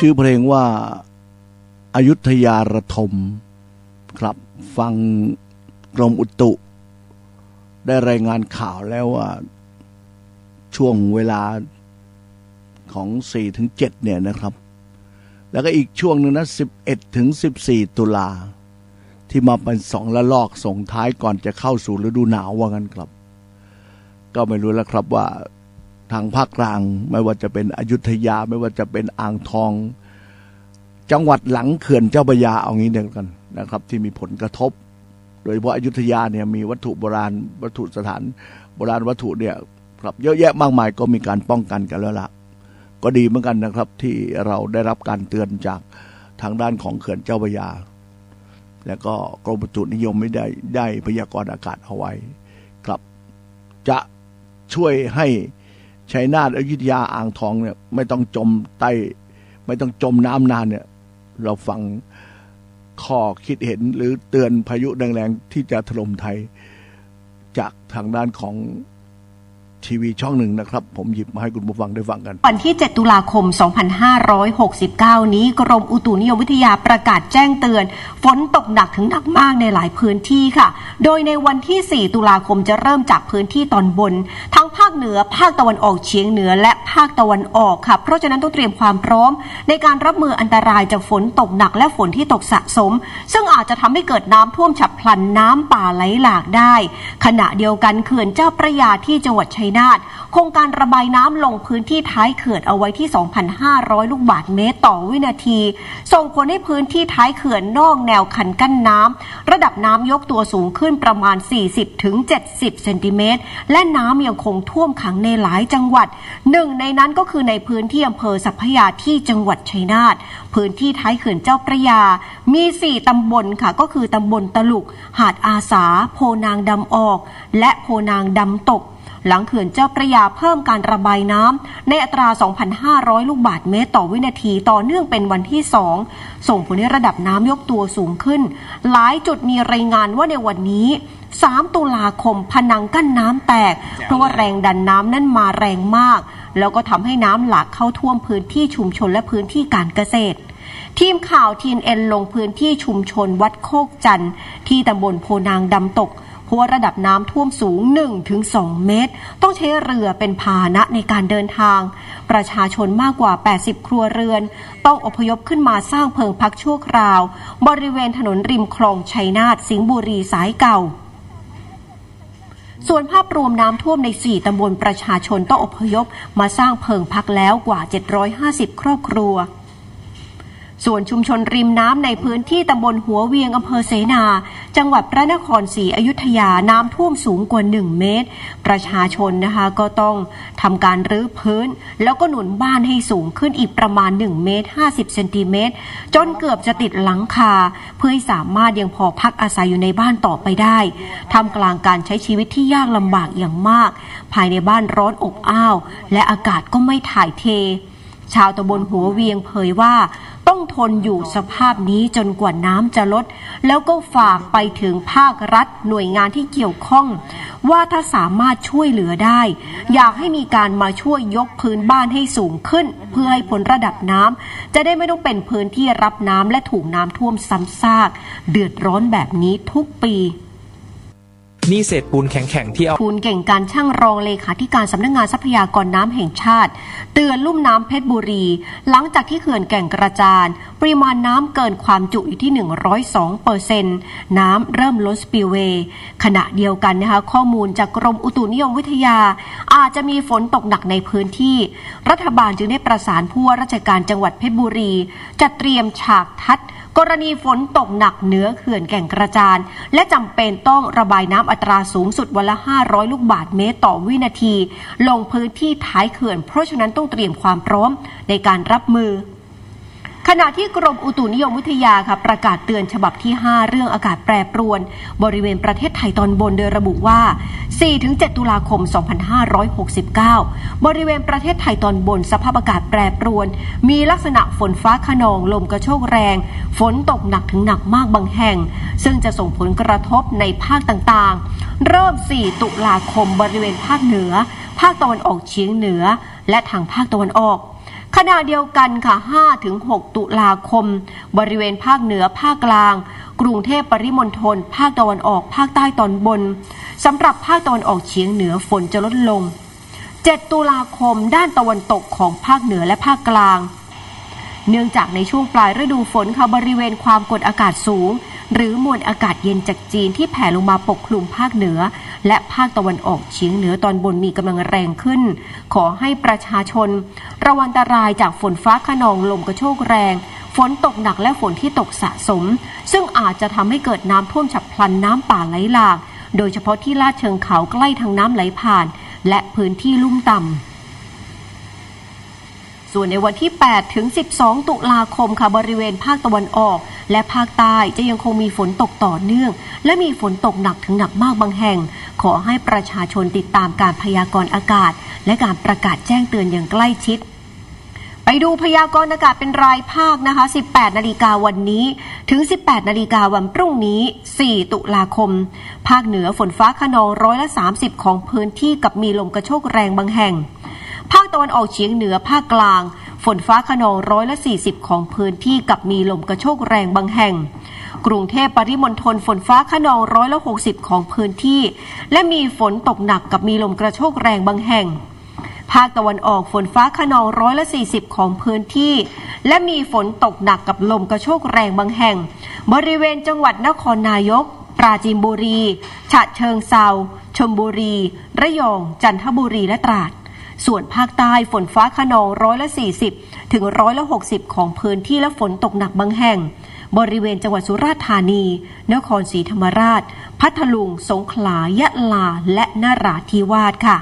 ชื่อเพลงว่าอยุธยาระทมครับฟังกรมอุตุได้รายงานข่าวแล้วว่าช่วงเวลาของ 4-7 เนี่ยนะครับแล้วก็อีกช่วงนึงนะ 11-14 ตุลาที่มาเป็น2ระลอกส่งท้ายก่อนจะเข้าสู่ฤดูหนาวว่างั้นครับก็ไม่รู้แล้วครับว่าทางภาคกลางไม่ว่าจะเป็นอยุธยาไม่ว่าจะเป็นอ่างทองจังหวัดหลังเขื่อนเจ้าพระยาเอางี้เดียวกันนะครับที่มีผลกระทบโดยเฉพาะอยุธยาเนี่ยมีวัตถุโบราณวัตถุสถานโบราณวัตถุเนี่ยครับเยอะแยะมากมายก็มีการป้องกันกันแล้วล่ะก็ดีเหมือนกันนะครับที่เราได้รับการเตือนจากทางด้านของเขื่อนเจ้าพระยาแล้วก็กรมอุตุนิยมไม่ได้พยากรณ์อากาศเอาไว้ครับจะช่วยให้ชัยนาทอยุธยาอ่างทองเนี่ยไม่ต้องจมน้ำนานเนี่ยเราฟังข้อคิดเห็นหรือเตือนพายุแรงๆที่จะถล่มไทยจากทางด้านของทีวีช่องหนึ่งนะครับผมหยิบมาให้คุณผู้ฟังได้ฟังกันวันที่7ตุลาคม2569นี้กรมอุตุนิยมวิทยาประกาศแจ้งเตือนฝนตกหนักถึงหนักมากในหลายพื้นที่ค่ะโดยในวันที่4ตุลาคมจะเริ่มจากพื้นที่ตอนบนทั้งภาคเหนือภาคตะวันออกเฉียงเหนือและภาคตะวันออกค่ะเพราะฉะนั้นต้องเตรียมความพร้อมในการรับมืออันตรายจากฝนตกหนักและฝนที่ตกสะสมซึ่งอาจจะทำให้เกิดน้ำท่วมฉับพลันน้ำป่าไหลหลากได้ขณะเดียวกันเขื่อนเจ้าพระยาที่จังหวัดชัยนาทโครงการระบายน้ำลงพื้นที่ท้ายเขื่อนเอาไว้ที่ 2,500 ลูกบาศก์เมตรต่อวินาทีส่งผลให้พื้นที่ท้ายเขื่อนนอกแนวคันกั้นน้ำระดับน้ำยกตัวสูงขึ้นประมาณ 40-70 เซนติเมตรและน้ำยังคงท่วมขังในหลายจังหวัดหนึ่งในนั้นก็คือในพื้นที่อำเภอสัพพยาที่จังหวัดชัยนาทพื้นที่ท้ายเขื่อนเจ้าพระยามี4ตำบลค่ะก็คือตำบลตลุกหาดอาสาโพนางดำออกและโพนางดำตกหลังเขื่อนเจ้าพระยาเพิ่มการระบายน้ำในอัตรา 2,500 ลูกบาศก์เมตรต่อวินาทีต่อเนื่องเป็นวันที่2ส่งผลให้ระดับน้ำยกตัวสูงขึ้นหลายจุดมีรายงานว่าในวันนี้3ตุลาคมพนังกั้นน้ำแตกเพราะว่าแรงดันน้ำนั้นมาแรงมากแล้วก็ทำให้น้ำหลากเข้าท่วมพื้นที่ชุมชนและพื้นที่การเกษตรทีมข่าว TNN ลงพื้นที่ชุมชนวัดโคกจันทร์ที่ตำบลโพนางดำตกเพราะว่าระดับน้ำท่วมสูง 1-2 เมตรต้องใช้เรือเป็นพาหนะในการเดินทางประชาชนมากกว่า80ครัวเรือนต้องอพยพขึ้นมาสร้างเพิงพักชั่วคราวบริเวณถนนริมคลองชัยนาทสิงห์บุรีสายเก่าส่วนภาพรวมน้ำท่วมใน4ตำบลประชาชนต้องอพยพมาสร้างเพิงพักแล้วกว่า750ครอบครัวส่วนชุมชนริมน้ำในพื้นที่ตำบลหัวเวียงอำเภอเสนาจังหวัดพระนครศรีอยุธยาน้ำท่วมสูงกว่า1 เมตรประชาชนนะคะก็ต้องทำการรื้อพื้นแล้วก็หนุนบ้านให้สูงขึ้นอีกประมาณ1 เมตร 50 เซนติเมตรจนเกือบจะติดหลังคาเพื่อให้สามารถยังพอพักอาศัยอยู่ในบ้านต่อไปได้ท่ามกลางการใช้ชีวิตที่ยากลำบากอย่างมากภายในบ้านร้อนอบอ้าวและอากาศก็ไม่ถ่ายเทชาวตำบลหัวเวียงเผยว่าต้องทนอยู่สภาพนี้จนกว่าน้ำจะลดแล้วก็ฝากไปถึงภาครัฐหน่วยงานที่เกี่ยวข้องว่าถ้าสามารถช่วยเหลือได้อยากให้มีการมาช่วยยกพื้นบ้านให้สูงขึ้นเพื่อให้พ้นระดับน้ำจะได้ไม่ต้องเป็นพื้นที่รับน้ำและถูกน้ำท่วมซ้ำซากเดือดร้อนแบบนี้ทุกปีนี่เศษปูนแข็งๆที่เอาปูนเก่งการช่างรองเลขาธิการสำนักงานทรัพยากรน้ำแห่งชาติเตือนลุ่มน้ำเพชรบุรีหลังจากที่เขื่อนแก่งกระจานปริมาณน้ำเกินความจุอยู่ที่ 102% น้ำเริ่มล้นสปิลเวย์ขณะเดียวกันนะคะข้อมูลจากกรมอุตุนิยมวิทยาอาจจะมีฝนตกหนักในพื้นที่รัฐบาลจึงได้ประสานผู้ว่าราชการจังหวัดเพชรบุรีจัดเตรียมฉากทัศน์กรณีฝนตกหนักเหนือเขื่อนแก่งกระจานและจำเป็นต้องระบายน้ำอัตราสูงสุดวันละ500ลูกบาศก์เมตรต่อวินาทีลงพื้นที่ท้ายเขื่อนเพราะฉะนั้นต้องเตรียมความพร้อมในการรับมือขณะที่กรมอุตุนิยมวิทยาค่ะประกาศเตือนฉบับที่5เรื่องอากาศแปรปรวนบริเวณประเทศไทยตอนบนโดยระบุว่า 4-7 ตุลาคม 2569 บริเวณประเทศไทยตอนบนสภาพอากาศแปรปรวนมีลักษณะฝนฟ้าคะนองลมกระโชกแรงฝนตกหนักถึงหนักมากบางแห่งซึ่งจะส่งผลกระทบในภาคต่างๆเริ่ม 4 ตุลาคมบริเวณภาคเหนือภาคตะวันออกเฉียงเหนือและทางภาคตะวันออกขณะเดียวกันค่ะ 5-6 ตุลาคมบริเวณภาคเหนือภาคกลางกรุงเทพปริมณฑลภาคตะวันออกภาคใต้ตอนบนสำหรับภาคตะวันออกเฉียงเหนือฝนจะลดลง 7 ตุลาคมด้านตะวันตกของภาคเหนือและภาคกลางเนื่องจากในช่วงปลายฤดูฝนค่ะบริเวณความกดอากาศสูงหรือมวลอากาศเย็นจากจีนที่แผ่ลงมาปกคลุมภาคเหนือและภาคตะวันออกเฉียงเหนือตอนบนมีกำลังแรงขึ้นขอให้ประชาชนระวังอันตรายจากฝนฟ้าคะนองลมกระโชกแรงฝนตกหนักและฝนที่ตกสะสมซึ่งอาจจะทำให้เกิดน้ำท่วมฉับพลันน้ำป่าไหลหลากโดยเฉพาะที่ลาดเชิงเขาใกล้ทางน้ำไหลผ่านและพื้นที่ลุ่มต่ำส่วนในวันที่ 8-12 ตุลาคมค่ะบริเวณภาคตะวันออกและภาคใต้จะยังคงมีฝนตกต่อเนื่องและมีฝนตกหนักถึงหนักมากบางแห่งขอให้ประชาชนติดตามการพยากรณ์อากาศและการประกาศแจ้งเตือนอย่างใกล้ชิดไปดูพยากรณ์อากาศเป็นรายภาคนะคะ 18 นาฬิกาวันนี้ถึง 18 นาฬิกาวันพรุ่งนี้ 4 ตุลาคมภาคเหนือฝนฟ้าคะนอง30%ของพื้นที่กับมีลมกระโชกแรงบางแห่งภาคตะวันออกเฉียงเหนือภาคกลางฝนฟ้าคะนอง40%ของพื้นที่กับมีลมกระโชกแรงบางแห่งกรุงเทพปริมณฑลฝนฟ้าคะนอง60%ของพื้นที่และมีฝนตกหนักกับมีลมกระโชกแรงบางแห่งภาคตะวันออกฝนฟ้าคะนอง40%ของพื้นที่และมีฝนตกหนักกับลมกระโชกแรงบางแห่งบริเวณจังหวัดนครนายกปราจีนบุรีฉะเชิงเทราชลบุรีระยองจันทบุรีและตราดส่วนภาคใต้ฝนฟ้าคะนอง40%ถึง60%ของพื้นที่และฝนตกหนักบางแห่งบริเวณจังหวัดสุราษฎร์ธานีนครศรีธรรมราชพัทลุงสงขลายะลาและนราธิวาสค่ะ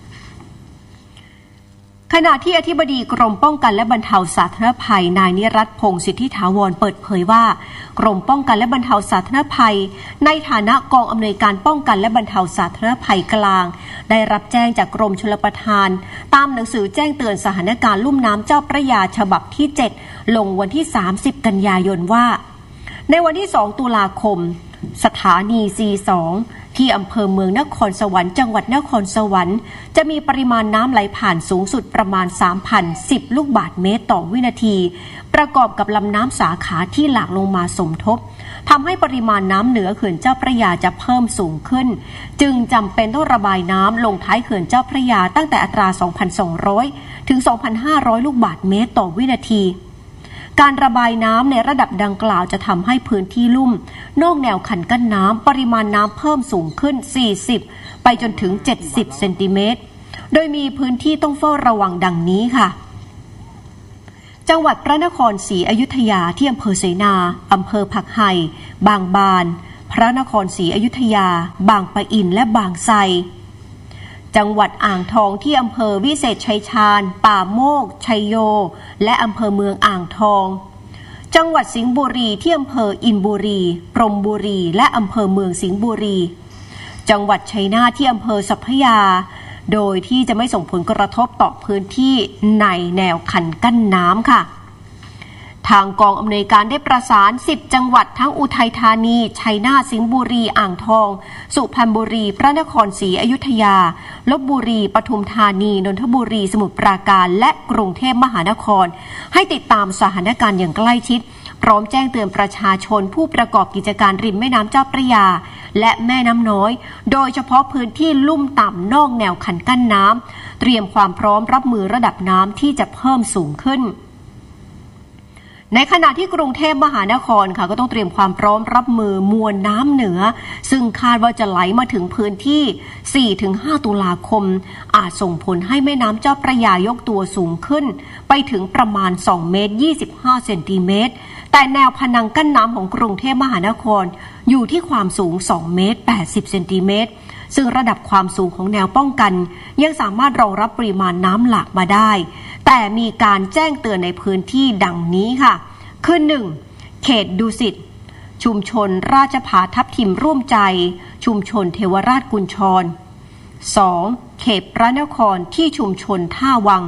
ขณะที่อธิบดีกรมป้องกันและบรรเทาสาธารณภัยนายนิรัตน์พงษ์สิทธิถาวรเปิดเผยว่ากรมป้องกันและบรรเทาสาธารณภัยในฐานะกองอำนวยการป้องกันและบรรเทาสาธารณภัยกลางได้รับแจ้งจากกรมชลประทานตามหนังสือแจ้งเตือนสถานการณ์ลุ่มน้ำเจ้าพระยาฉบับที่ 7 ลงวันที่ 30 กันยายนว่าในวันที่ 2 ตุลาคมสถานี C2 ที่อำเภอเมืองนครสวรรค์จังหวัดนครสวรรค์จะมีปริมาณน้ำไหลผ่านสูงสุดประมาณ 3,010 ลูกบาศก์เมตรต่อวินาทีประกอบกับลำน้ำสาขาที่หลากลงมาสมทบทำให้ปริมาณน้ำเหนือเขื่อนเจ้าพระยาจะเพิ่มสูงขึ้นจึงจำเป็นต้องระบายน้ำลงท้ายเขื่อนเจ้าพระยาตั้งแต่อัตรา 2,200 ถึง 2,500 ลูกบาศก์เมตรต่อวินาทีการระบายน้ำในระดับดังกล่าวจะทำให้พื้นที่ลุ่มนอกแนวคันกั้นน้ำปริมาณน้ำเพิ่มสูงขึ้น40ไปจนถึง70เซนติเมตรโดยมีพื้นที่ต้องเฝ้าระวังดังนี้ค่ะจังหวัดพระนครศรีอยุธยาที่อำเภอเสนาอำเภอผักไห่บางบานพระนครศรีอยุธยาบางปะอินและบางไทรจังหวัดอ่างทองที่อำเภอวิเศษชัยชาญป่าโมกชัยโยและอำเภอเมืองอ่างทองจังหวัดสิงห์บุรีที่อำเภออินบุรีพรหมบุรีและอำเภอเมืองสิงห์บุรีจังหวัดชัยนาทที่อำเภอสัพพยาโดยที่จะไม่ส่งผลกระทบต่อพื้นที่ในแนวคันกั้นน้ำค่ะทางกองอำนวยการได้ประสาน10จังหวัดทั้งอุทัยธานีชัยนาทสิงห์บุรีอ่างทองสุพรรณบุรีพระนครศรีอยุธยาลพบุรีปทุมธานีนนทบุรีสมุทรปราการและกรุงเทพมหานครให้ติดตามสถานการณ์อย่างใกล้ชิดพร้อมแจ้งเตือนประชาชนผู้ประกอบกิจการริมแม่น้ำเจ้าพระยาและแม่น้ำน้อยโดยเฉพาะพื้นที่ลุ่มต่ำนอกแนวคันกั้นน้ำเตรียมความพร้อมรับมือระดับน้ำที่จะเพิ่มสูงขึ้นในขณะที่กรุงเทพมหานครค่ะก็ต้องเตรียมความพร้อมรับมือมวลน้ำเหนือซึ่งคาดว่าจะไหลมาถึงพื้นที่ 4-5 ตุลาคมอาจส่งผลให้แม่น้ำเจ้าพระยายกตัวสูงขึ้นไปถึงประมาณ2 เมตร 25 เซนติเมตรแต่แนวพนังกั้นน้ำของกรุงเทพมหานครอยู่ที่ความสูง2 เมตร 80 เซนติเมตรซึ่งระดับความสูงของแนวป้องกันยังสามารถรองรับปริมาณน้ำหลากมาได้แต่มีการแจ้งเตือนในพื้นที่ดังนี้ค่ะคือ 1. เขตดุสิตชุมชนราชผาทับทิมร่วมใจชุมชนเทวราชกุญชร 2. เขตพระนครที่ชุมชนท่าวัง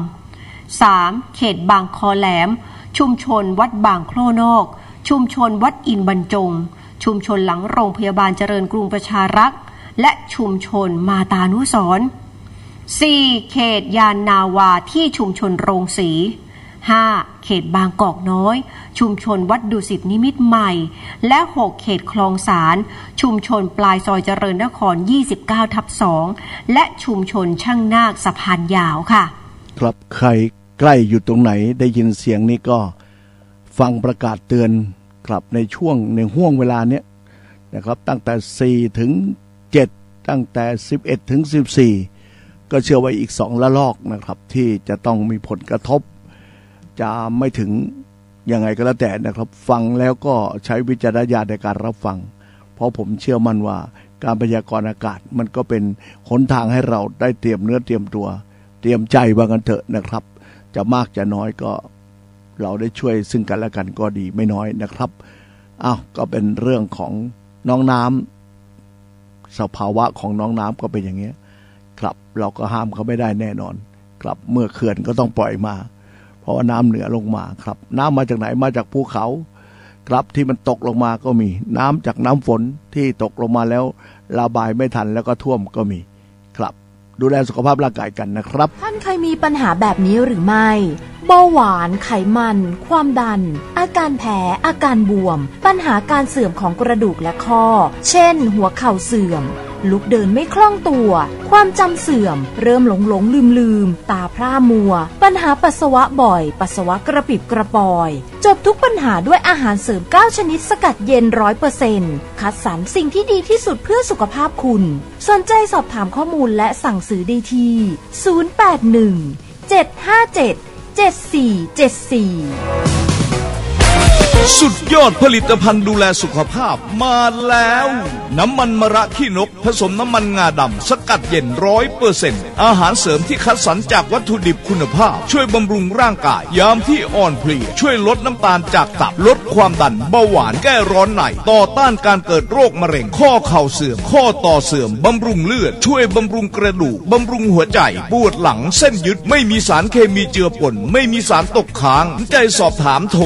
3. เขตบางคอแหลมชุมชนวัดบางโคลนอกชุมชนวัดอินบรรจงชุมชนหลังโรงพยาบาลเจริญกรุงประชารักษ์และชุมชนมาตานุสรณ์ 4. เขตยานนาวาที่ชุมชนโรงสี 5. เขตบางกอกน้อยชุมชนวัดดุสิตนิมิตรใหม่และ 6. เขตคลองสารชุมชนปลายซอยเจริญนคร 29/2 และชุมชนช่างนาคสะพานยาวค่ะครับใครใกล้อยู่ตรงไหนได้ยินเสียงนี้ก็ฟังประกาศเตือนครับในห่วงเวลาเนี้ยนะครับตั้งแต่4 ถึง 7ตั้งแต่11 ถึง 14ก็เชื่อว่าอีก2 ระลอกนะครับที่จะต้องมีผลกระทบจะไม่ถึงยังไงก็แล้วแต่นะครับฟังแล้วก็ใช้วิจารณญาณในการรับฟังเพราะผมเชื่อมั่นว่าการพยากรณ์อากาศมันก็เป็นหนทางให้เราได้เตรียมเนื้อเตรียมตัวเตรียมใจว่ากันเถอะนะครับจะมากจะน้อยก็เราได้ช่วยซึ่งกันและกันก็ดีไม่น้อยนะครับก็เป็นเรื่องของน้องน้ำสภาวะของน้องน้ำก็เป็นอย่างเงี้ยครับเราก็ห้ามเขาไม่ได้แน่นอนครับเมื่อเขื่อนก็ต้องปล่อยมาเพราะว่าน้ำเหนือลงมาครับน้ำมาจากไหนมาจากภูเขาครับที่มันตกลงมาก็มีน้ำจากน้ำฝนที่ตกลงมาแล้วระบายไม่ทันแล้วก็ท่วมก็มีครับดูแลสุขภาพร่างกายกันนะครับท่านเคยมีปัญหาแบบนี้หรือไม่เบาหวานไขมันความดันอาการแพ้อาการบวมปัญหาการเสื่อมของกระดูกและข้อเช่นหัวเข่าเสื่อมลุกเดินไม่คล่องตัวความจำเสื่อมเริ่มหลงลืมตาพร่ามัวปัญหาปัสสาวะบ่อยปัสสาวะกระปิบกระปอยจบทุกปัญหาด้วยอาหารเสริม9 ชนิดสกัดเย็น 100% คัดสรรสิ่งที่ดีที่สุดเพื่อสุขภาพคุณสนใจสอบถามข้อมูลและสั่งซื้อได้ที่081 757 7474 สุดยอดผลิตภัณฑ์ดูแลสุขภาพมาแล้วน้ำมันมะระขี้นกผสมน้ำมันงาดำสกัดเย็น 100% อาหารเสริมที่คัดสรรจากวัตถุดิบคุณภาพช่วยบำรุงร่างกายยามที่อ่อนเพลียช่วยลดน้ำตาลจากตับลดความดันเบาหวานแก้ร้อนในต่อต้านการเกิดโรคมะเร็งข้อเข่าเสื่อมข้อต่อเสื่อมบำรุงเลือดช่วยบำรุงกระดูกบำรุงหัวใจปวดหลังเส้นยึดไม่มีสารเคมีเจือปนไม่มีสารตกค้างใจสอบถามโทร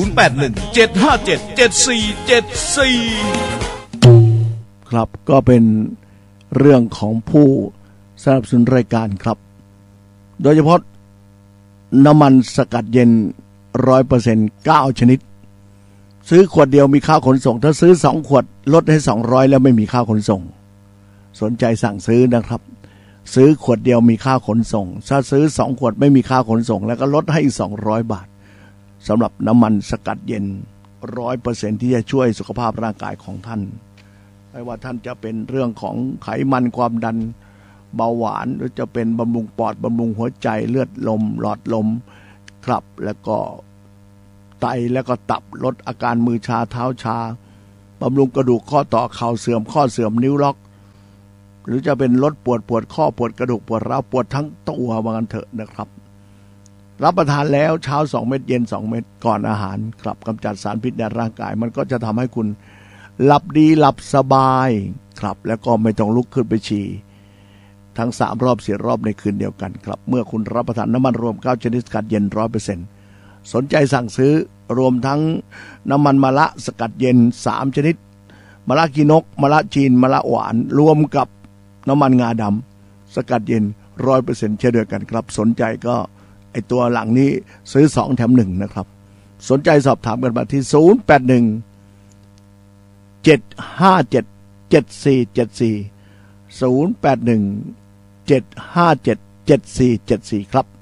081-757-7474 ครับก็เป็นเรื่องของผู้สนับสนุนรายการครับโดยเฉพาะน้ำมันสกัดเย็น 100% 9 ชนิดซื้อขวดเดียวมีค่าขนส่งถ้าซื้อ2 ขวดลดให้200แล้วไม่มีค่าขนส่งสนใจสั่งซื้อนะครับซื้อขวดเดียวมีค่าขนส่งถ้าซื้อ2 ขวดไม่มีค่าขนส่งแล้วก็ลดให้200 บาทสำหรับน้ำมันสกัดเย็น 100% ที่จะช่วยสุขภาพร่างกายของท่านไม่ว่าท่านจะเป็นเรื่องของไขมันความดันเบาหวานหรือจะเป็นบำรุงปอดบำรุงหัวใจเลือดลมหลอดลมครับแล้วก็ไตแล้วก็ตับลดอาการมือชาเท้าชาบำรุงกระดูกข้อต่อเข่าเสื่อมข้อเสื่อมนิ้วล็อกหรือจะเป็นลดปวดข้อปวดกระดูกปวดร้าวปวดทั้งตัวว่ากันเถอะนะครับรับประทานแล้วเช้า2 เม็ดเย็น2 เม็ดก่อนอาหารครับกำจัดสารพิษในร่างกายมันก็จะทำให้คุณหลับดีหลับสบายครับแล้วก็ไม่ต้องลุกขึ้นไปฉี่ทั้ง3 รอบ4 รอบในคืนเดียวกันครับเมื่อคุณรับประทานน้ำมันรวม9 ชนิดสกัดเย็น 100% สนใจสั่งซื้อรวมทั้งน้ำมันมะระสกัดเย็น3 ชนิดมะระกีนกมะระจีนมะระหวานรวมกับน้ำมันงาดำสกัดเย็น 100% เช่นเดียวกันครับสนใจก็ไอตัวหลังนี้ซื้อ2 แถม 1นะครับสนใจสอบถามกันมาที่081-757-7474 081-757-7474ครับ